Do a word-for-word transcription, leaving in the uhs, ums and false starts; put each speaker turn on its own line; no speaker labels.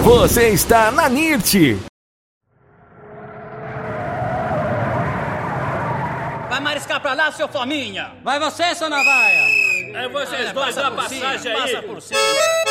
Você está na N I R T.
Vai mariscar pra lá, seu fominha!
Vai você, seu navalha!
É vocês dois, dá passagem aí!
Passa por cima!